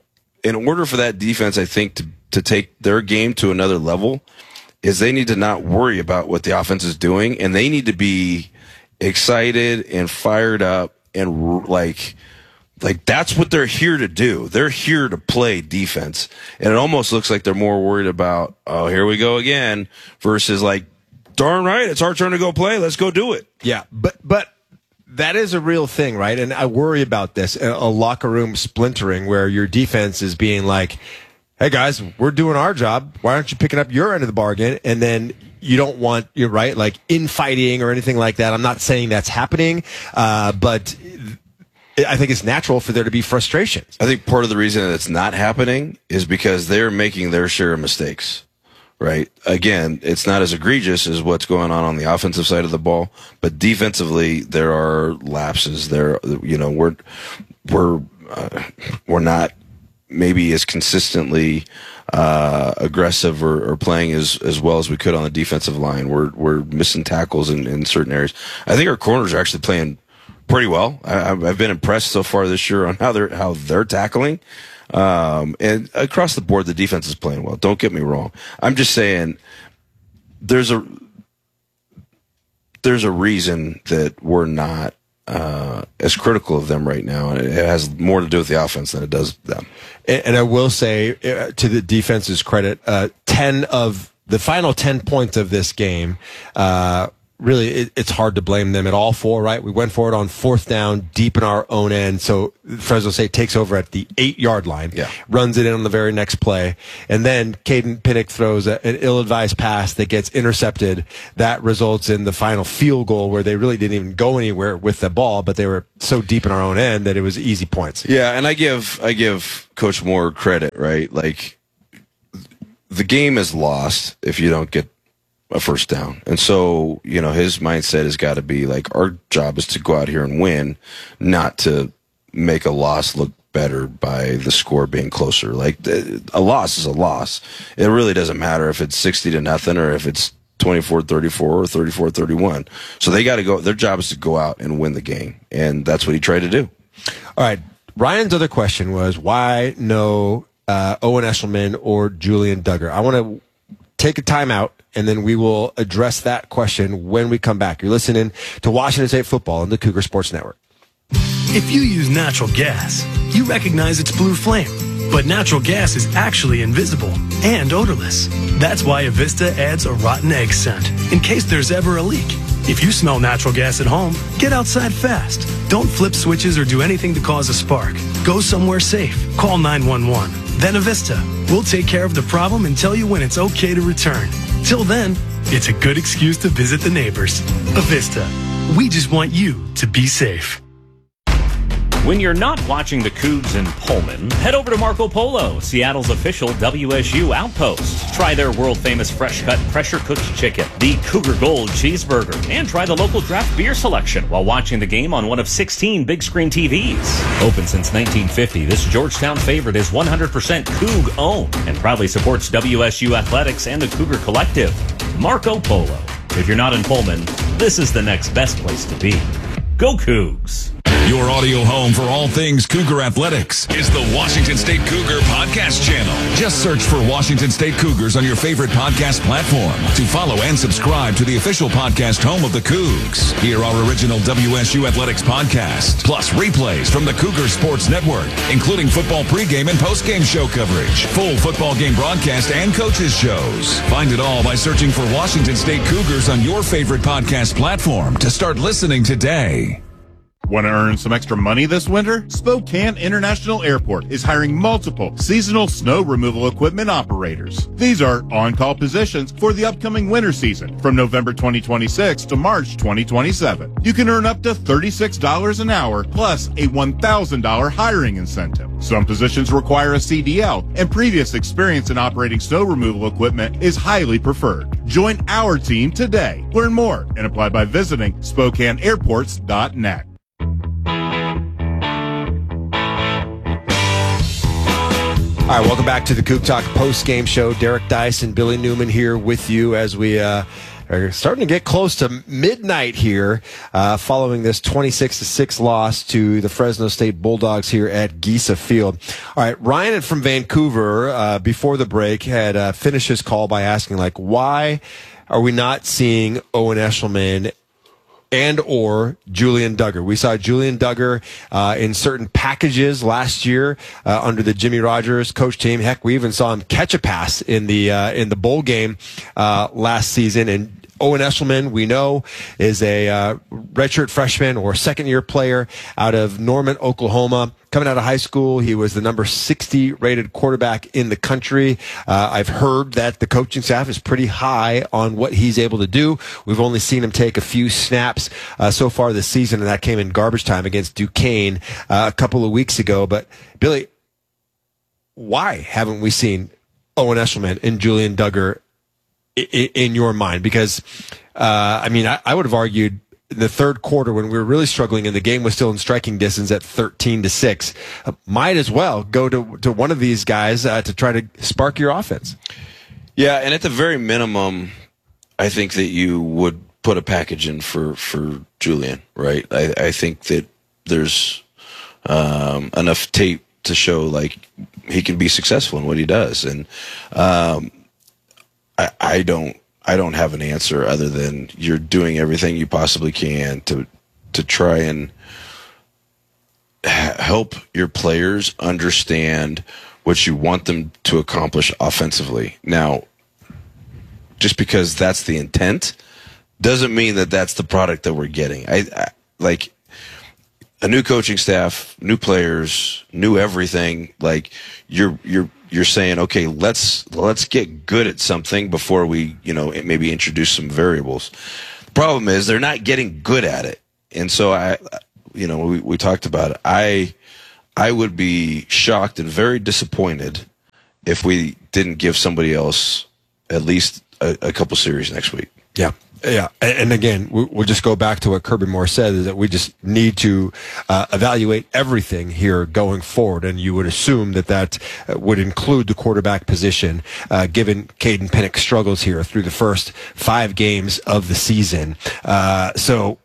in order for that defense, I think, to, to take their game to another level, is they need to not worry about what the offense is doing, and they need to be excited and fired up and like – Like, that's what they're here to do. They're here to play defense. And it almost looks like they're more worried about, oh, here we go again, versus like, darn right, it's our turn to go play. Let's go do it. Yeah, but but that is a real thing, right? And I worry about this, a, a locker room splintering where your defense is being like, hey, guys, we're doing our job. Why aren't you picking up your end of the bargain? And then you don't want, you're right, like infighting or anything like that. I'm not saying that's happening, uh, but I think it's natural for there to be frustration. I think part of the reason that it's not happening is because they're making their share of mistakes, right? Again, it's not as egregious as what's going on on the offensive side of the ball, but defensively there are lapses. There, you know, we're we're uh, we're not maybe as consistently uh, aggressive or, or playing as, as well as we could on the defensive line. We're we're missing tackles in, in certain areas. I think our corners are actually playing pretty well. I, I've been impressed so far this year on how they're how they're tackling, um, and across the board, the defense is playing well. Don't get me wrong. I'm just saying there's a there's a reason that we're not uh, as critical of them right now, and it has more to do with the offense than it does them. And, and I will say, uh, to the defense's credit, uh, ten of the final ten points of this game. Uh, Really, it, it's hard to blame them at all for, right? We went for it on fourth down, deep in our own end. So Fresno State takes over at the eight-yard line, yeah. runs it in on the very next play. And then Caden Pinnock throws a, an ill-advised pass that gets intercepted. That results in the final field goal where they really didn't even go anywhere with the ball, but they were so deep in our own end that it was easy points. Yeah, and I give I give Coach Moore credit, right? Like, the game is lost if you don't get a first down. And so, you know, his mindset has got to be like, our job is to go out here and win, not to make a loss look better by the score being closer. Like, a loss is a loss. It really doesn't matter if it's sixty to nothing or if it's twenty-four thirty-four or thirty-four thirty-one. So they got to go, their job is to go out and win the game. And that's what he tried to do. All right. Ryan's other question was, why no uh, Owen Eshelman or Julian Duggar? I want to take a timeout, and then we will address that question when we come back. You're listening to Washington State Football on the Cougar Sports Network. If you use natural gas, you recognize its blue flame. But natural gas is actually invisible and odorless. That's why Avista adds a rotten egg scent, in case there's ever a leak. If you smell natural gas at home, get outside fast. Don't flip switches or do anything to cause a spark. Go somewhere safe. Call nine one one. Then Avista. We'll take care of the problem and tell you when it's okay to return. Till then, it's a good excuse to visit the neighbors. Avista. We just want you to be safe. When you're not watching the Cougs in Pullman, head over to Marco Polo, Seattle's official W S U outpost. Try their world-famous fresh-cut, pressure-cooked chicken, the Cougar Gold cheeseburger, and try the local draft beer selection while watching the game on one of sixteen big-screen T Vs. Open since nineteen fifty, this Georgetown favorite is one hundred percent Coug-owned and proudly supports W S U athletics and the Cougar Collective. Marco Polo. If you're not in Pullman, this is the next best place to be. Go Cougs! Your audio home for all things Cougar athletics is the Washington State Cougar Podcast Channel. Just search for Washington State Cougars on your favorite podcast platform to follow and subscribe to the official podcast home of the Cougs. Hear our original W S U Athletics podcast, plus replays from the Cougar Sports Network, including football pregame and postgame show coverage, full football game broadcast, and coaches shows. Find it all by searching for Washington State Cougars on your favorite podcast platform to start listening today. Want to earn some extra money this winter? Spokane International Airport is hiring multiple seasonal snow removal equipment operators. These are on-call positions for the upcoming winter season from November twenty twenty-six to March twenty twenty-seven. You can earn up to thirty-six dollars an hour plus a one thousand dollars hiring incentive. Some positions require a C D L, and previous experience in operating snow removal equipment is highly preferred. Join our team today. Learn more and apply by visiting Spokane Airports dot net. All right, welcome back to the Coug Talk post-game show. Derek Dice and Billy Newman here with you as we uh, are starting to get close to midnight here uh, following this twenty-six to six loss to the Fresno State Bulldogs here at Giesa Field. All right, Ryan from Vancouver, uh, before the break, had uh, finished his call by asking, like, why are we not seeing Owen Eshelman and or Julian Duggar? We saw Julian Duggar uh, in certain packages last year uh, under the Jimmy Rogers coach team. Heck, we even saw him catch a pass in the uh, in the bowl game uh, last season. And Owen Eshelman, we know, is a uh, redshirt freshman or second-year player out of Norman, Oklahoma. Coming out of high school, he was the number sixty rated quarterback in the country. Uh, I've heard that the coaching staff is pretty high on what he's able to do. We've only seen him take a few snaps uh, so far this season, and that came in garbage time against Duquesne uh, a couple of weeks ago. But, Billy, why haven't we seen Owen Eshelman and Julian Duggar in, in your mind? Because, uh, I mean, I, I would have argued in the third quarter, when we were really struggling and the game was still in striking distance at thirteen to six, uh, might as well go to, to one of these guys uh, to try to spark your offense. Yeah, and at the very minimum, I think that you would put a package in for, for Julian, right? I, I think that there's um, enough tape to show like he can be successful in what he does, and um, I, I don't I don't have an answer other than you're doing everything you possibly can to to try and help your players understand what you want them to accomplish offensively. Now, just because that's the intent doesn't mean that that's the product that we're getting. I, I like a new coaching staff, new players, new everything. Like you're you're you're saying, okay, let's let's get good at something before we, you know, maybe introduce some variables. The problem is they're not getting good at it, and so I. You know, we, we talked about it. I I would be shocked and very disappointed if we didn't give somebody else at least a, a couple series next week. Yeah. Yeah. And, and again, we, we'll just go back to what Kirby Moore said, is that we just need to uh, evaluate everything here going forward. And you would assume that that uh, would include the quarterback position, uh, given Caden Pennick's struggles here through the first five games of the season. Uh, so...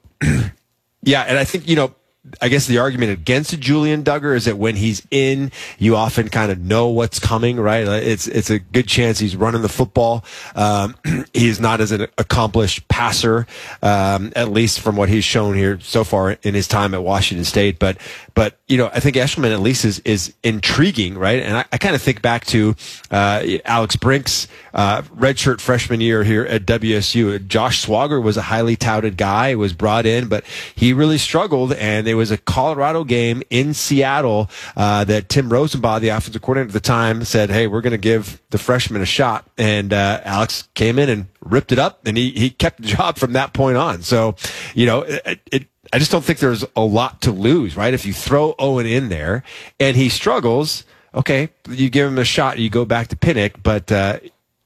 Yeah, and I think, you know, I guess the argument against Julian Duggar is that when he's in, you often kind of know what's coming, right? It's it's a good chance he's running the football. Um, he's not as an accomplished passer, um, at least from what he's shown here so far in his time at Washington State. But, but you know, I think Eshelman at least is, is intriguing, right? And I, I kind of think back to uh, Alex Brink's uh, redshirt freshman year here at W S U. Josh Swagger was a highly touted guy, was brought in, but he really struggled, and they It was a Colorado game in Seattle uh, that Tim Rosenbaugh, the offensive coordinator at the time, said, hey, we're going to give the freshman a shot. And uh, Alex came in and ripped it up, and he, he kept the job from that point on. So, you know, it, it, I just don't think there's a lot to lose, right? If you throw Owen in there and he struggles, okay, you give him a shot, you go back to Pinnock, but uh,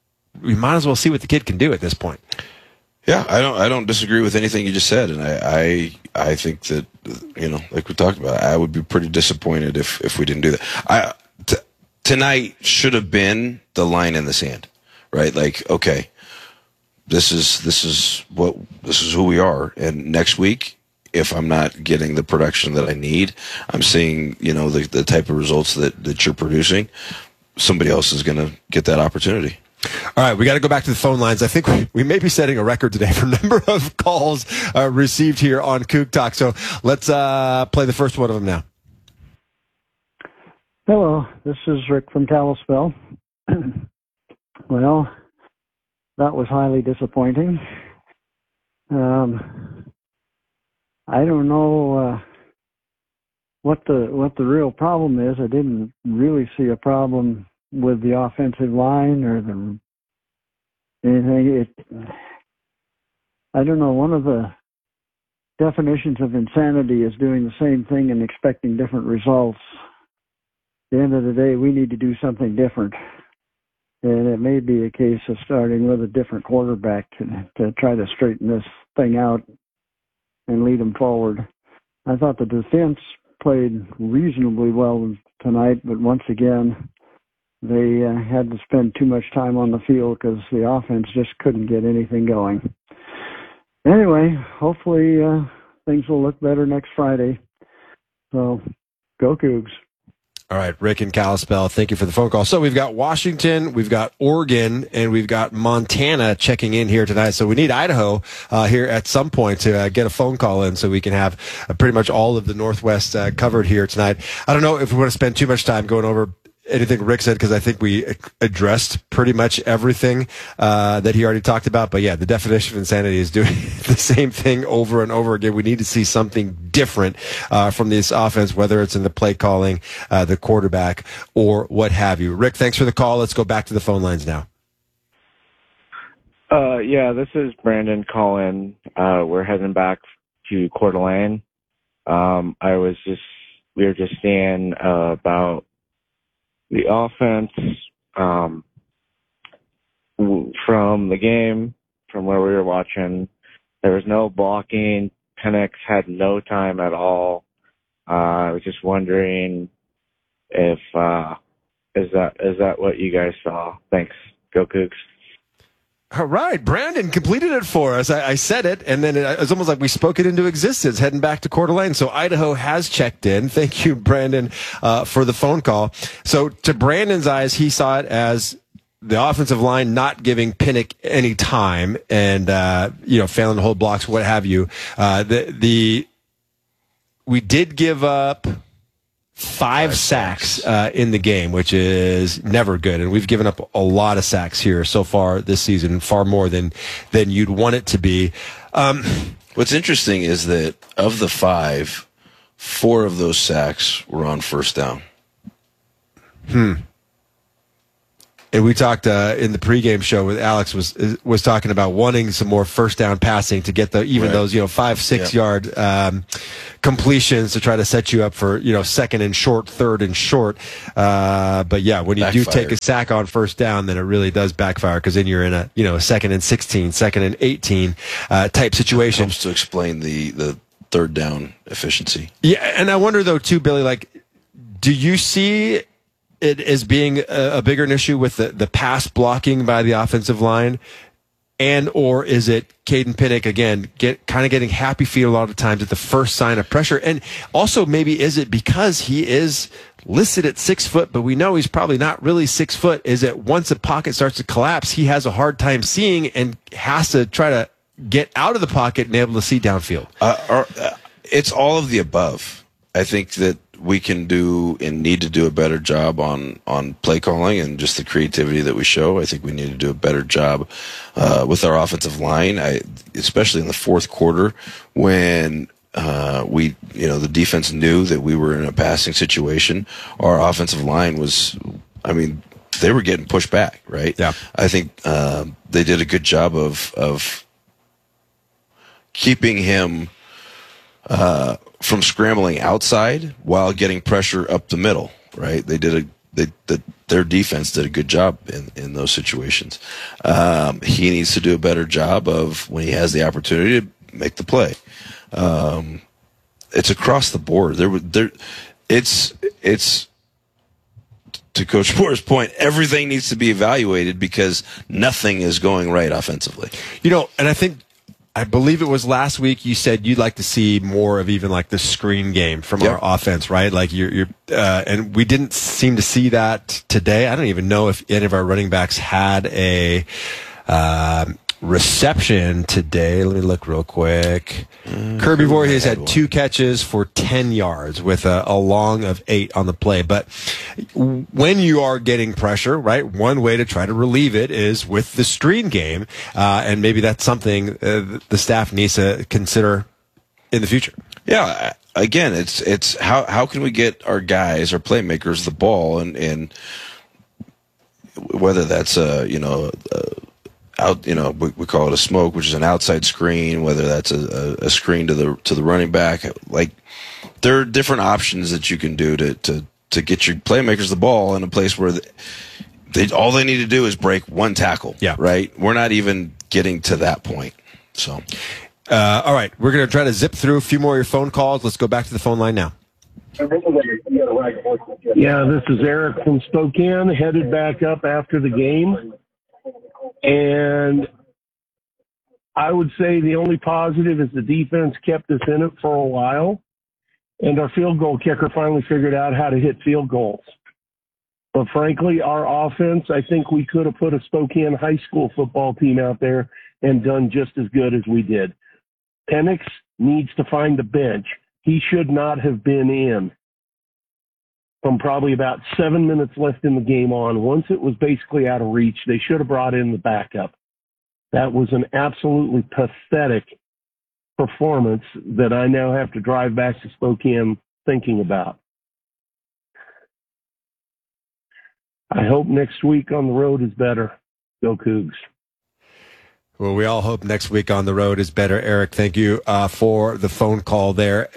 we might as well see what the kid can do at this point. Yeah, I don't. I don't disagree with anything you just said, and I, I, I think that, you know, like we talked about, I would be pretty disappointed if, if we didn't do that. I t- tonight should have been the line in the sand, right? Like, okay, this is this is what this is who we are, and next week, if I'm not getting the production that I need, I'm seeing, you know, the the type of results that that you're producing, somebody else is going to get that opportunity. All right, we got to go back to the phone lines. I think we, we may be setting a record today for number of calls uh, received here on Coug Talk. So let's uh, play the first one of them now. Hello, this is Rick from Kalispell. Well, that was highly disappointing. Um, I don't know uh, what the what the real problem is. I didn't really see a problem with the offensive line or the anything. It, I don't know. One of the definitions of insanity is doing the same thing and expecting different results. At the end of the day, we need to do something different. And it may be a case of starting with a different quarterback to, to try to straighten this thing out and lead them forward. I thought the defense played reasonably well tonight, but once again, they uh, had to spend too much time on the field because the offense just couldn't get anything going. Anyway, hopefully uh, things will look better next Friday. So, go Cougs. All right, Rick and Kalispell, thank you for the phone call. So we've got Washington, we've got Oregon, and we've got Montana checking in here tonight. So we need Idaho uh, here at some point to uh, get a phone call in so we can have uh, pretty much all of the Northwest uh, covered here tonight. I don't know if we want to spend too much time going over anything Rick said, because I think we addressed pretty much everything uh, that he already talked about. But yeah, the definition of insanity is doing the same thing over and over again. We need to see something different uh, from this offense, whether it's in the play calling, uh, the quarterback, or what have you. Rick, thanks for the call. Let's go back to the phone lines now. Uh, yeah, this is Brandon calling. Uh, we're heading back to Coeur d'Alene. Um, I was just, we were just saying uh, about the offense um, from the game, from where we were watching. There was no blocking. Penix had no time at all. Uh, I was just wondering if uh, is that is that what you guys saw? Thanks. Go Cougs. All right, Brandon completed it for us. I, I said it, and then it, it was almost like we spoke it into existence, heading back to Coeur d'Alene. So Idaho has checked in. Thank you, Brandon, uh, for the phone call. So to Brandon's eyes, he saw it as the offensive line not giving Pinnock any time and, uh, you know, failing to hold blocks, what have you. Uh, the, the, we did give up Five, Five sacks, sacks. Uh, in the game, which is never good. And we've given up a lot of sacks here so far this season, far more than, than you'd want it to be. Um, What's interesting is that of the five, four of those sacks were on first down. Hmm. And we talked uh, in the pregame show with Alex was was talking about wanting some more first down passing to get the even right. those you know five six yeah. yard um, completions to try to set you up for you know second and short, third and short. Uh, but yeah, when you Backfired. do take a sack on first down, then it really does backfire because then you're in a you know a second and sixteen, second and eighteen uh, type situation. It helps to explain the the third down efficiency. Yeah, and I wonder though too, Billy, like, do you see it as being a, a bigger issue with the, the pass blocking by the offensive line, and or is it Caden Pinnock again get kind of getting happy feet a lot of times at the first sign of pressure? And also maybe is it because he is listed at six foot, but we know he's probably not really six foot? Is it once the pocket starts to collapse, he has a hard time seeing and has to try to get out of the pocket and able to see downfield? Uh, or, uh, it's all of the above. I think that we can do and need to do a better job on, on play calling and just the creativity that we show. I think we need to do a better job uh, with our offensive line, I, especially in the fourth quarter when uh, we, you know, the defense knew that we were in a passing situation. Our offensive line was, I mean, they were getting pushed back, right? Yeah. I think uh, they did a good job of of keeping him uh, from scrambling outside while getting pressure up the middle, right? They did a they, the, their defense did a good job in, in those situations. Um, he needs to do a better job of when he has the opportunity to make the play. Um, it's across the board. There, there, it's it's to Coach Moore's point. Everything needs to be evaluated because nothing is going right offensively. You know, and I think. I believe it was last week you said you'd like to see more of even like the screen game from yep. our offense, right? Like you're, you're uh, and we didn't seem to see that today. I don't even know if any of our running backs had a uh, reception today. Let me look real quick. Mm, Kirby Voorhees had, had two catches for ten yards with a, a long of eight on the play. But when you are getting pressure, right, one way to try to relieve it is with the screen game. Uh, and maybe that's something uh, the staff needs to consider in the future. Yeah. Again, it's, it's how, how can we get our guys, our playmakers, the ball and, and whether that's a, you know, a, out, you know, we, we call it a smoke, which is an outside screen, whether that's a, a, a screen to the to the running back. Like, there are different options that you can do to to, to get your playmakers the ball in a place where they, they all they need to do is break one tackle. Yeah. Right? We're not even getting to that point. So, uh, all right, we're going to try to zip through a few more of your phone calls. Let's go back to the phone line now. Yeah, this is Eric from Spokane, headed back up after the game. And I would say the only positive is the defense kept us in it for a while, and our field goal kicker finally figured out how to hit field goals. But frankly, our offense, I think we could have put a Spokane high school football team out there and done just as good as we did. Penix needs to find the bench. He should not have been in from probably about seven minutes left in the game on. Once it was basically out of reach, they should have brought in the backup. That was an absolutely pathetic performance that I now have to drive back to Spokane thinking about. I hope next week on the road is better. Go Cougs. Well, we all hope next week on the road is better. Eric, thank you uh, for the phone call there.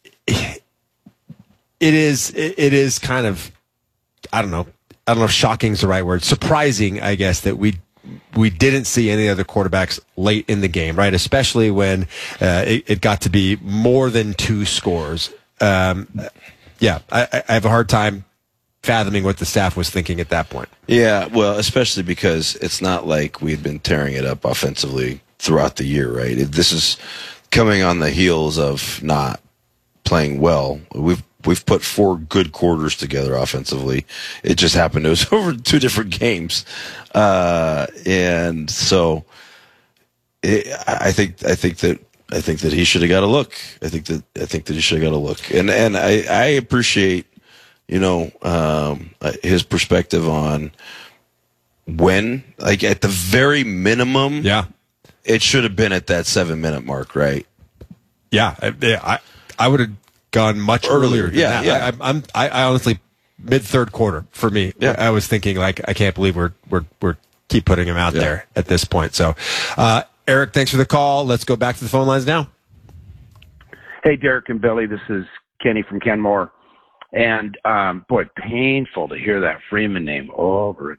It is, it is kind of, I don't know, I don't know if shocking is the right word, surprising, I guess, that we we didn't see any other quarterbacks late in the game, right? Especially when uh, it, it got to be more than two scores. Um, yeah, I, I have a hard time fathoming what the staff was thinking at that point. Yeah, well, especially because it's not like we had been tearing it up offensively throughout the year, right? It, this is coming on the heels of not playing well. We've we've put four good quarters together offensively. It just happened it was over two different games, uh, and so it, I think I think that I think that he should have got a look. I think that I think that he should have got a look, and and I, I appreciate, you know, um, his perspective on when, like at the very minimum, yeah, it should have been at that seven minute mark, right? Yeah, I I, I would have gone much earlier. Earlier, than yeah, that. yeah. I, I'm I, I honestly mid third quarter for me. Yeah. I was thinking like I can't believe we're we're we're keep putting him out Yeah. there at this point. So, uh, Eric, thanks for the call. Let's go back to the phone lines now. Hey, Derek and Billy, this is Kenny from Kenmore. And, um, boy, painful to hear that Freeman name over and